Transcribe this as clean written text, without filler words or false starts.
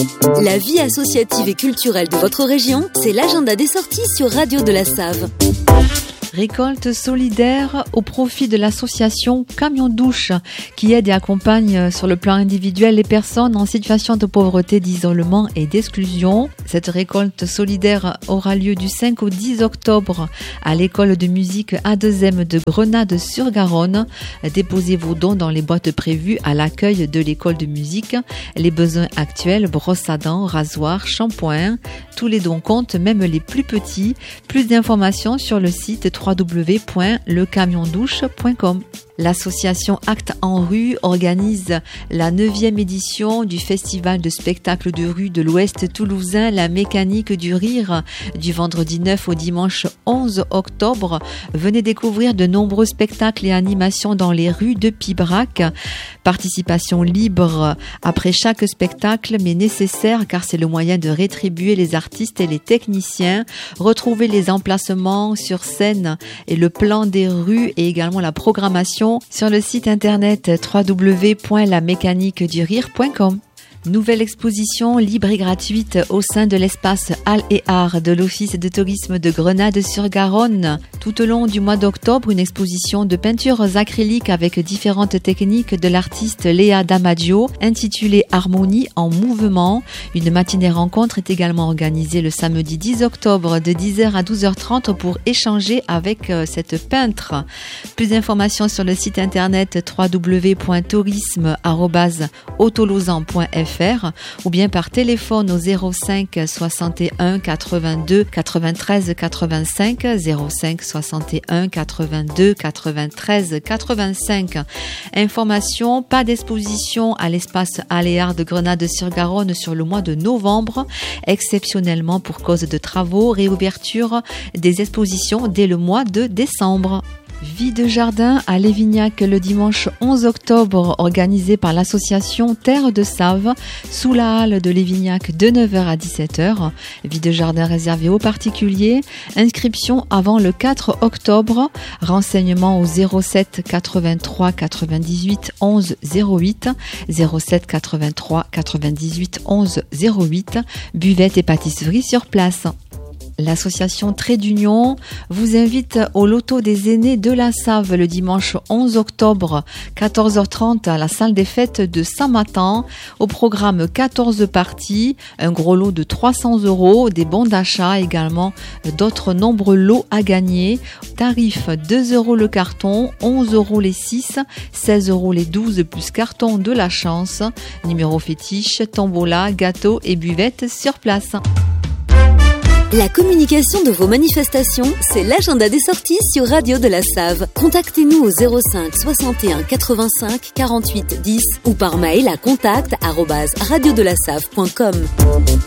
La vie associative et culturelle de votre région, c'est l'agenda des sorties sur Radio de la Save. Récolte solidaire au profit de l'association Camion Douche qui aide et accompagne sur le plan individuel les personnes en situation de pauvreté, d'isolement et d'exclusion. Cette récolte solidaire aura lieu du 5 au 10 octobre à l'école de musique A2M de Grenade-sur-Garonne. Déposez vos dons dans les boîtes prévues à l'accueil de l'école de musique. Les besoins actuels, brosse à dents, rasoir, shampoing, tous les dons comptent, même les plus petits. Plus d'informations sur le site www.lecamiondouche.com. L'association Actes en rue organise la 9e édition du festival de spectacles de rue de l'Ouest toulousain La Mécanique du Rire du vendredi 9 au dimanche 11 octobre. Venez découvrir de nombreux spectacles et animations dans les rues de Pibrac. Participation libre après chaque spectacle mais nécessaire car c'est le moyen de rétribuer les artistes et les techniciens. Retrouvez les emplacements sur scène et le plan des rues et également la programmation sur le site internet www.lamécaniquedurire.com. Nouvelle exposition libre et gratuite au sein de l'espace Halles et Arts de l'Office de tourisme de Grenade-sur-Garonne. Tout au long du mois d'octobre, une exposition de peintures acryliques avec différentes techniques de l'artiste Léa Damaggio intitulée Harmonie en mouvement. Une matinée rencontre est également organisée le samedi 10 octobre de 10h à 12h30 pour échanger avec cette peintre. Plus d'informations sur le site internet www.tourisme@autolausan.fr ou bien par téléphone au 05 61 82 93 85 05 61 82 93 85. Information, pas d'exposition à l'espace Aléard de Grenade-sur-Garonne sur le mois de novembre, exceptionnellement pour cause de travaux, réouverture des expositions dès le mois de décembre. Vie de jardin à Lévignac le dimanche 11 octobre organisé par l'association Terre de Save sous la halle de Lévignac de 9h à 17h. Vie de jardin réservée aux particuliers. Inscription avant le 4 octobre. Renseignements au 07 83 98 11 08 07 83 98 11 08. Buvette et pâtisserie sur place. L'association Trait d'Union vous invite au loto des aînés de la Save le dimanche 11 octobre, 14h30 à la salle des fêtes de Saint-Matan. Au programme 14 parties, un gros lot de 300 €, des bons d'achat également, d'autres nombreux lots à gagner. Tarif 2 € le carton, 11 € les 6, 16 € les 12 plus carton de la chance. Numéro fétiche, tombola, gâteau et buvette sur place. La communication de vos manifestations, c'est l'agenda des sorties sur Radio de la Save. Contactez-nous au 05 61 85 48 10 ou par mail à contact@radiodelasave.com.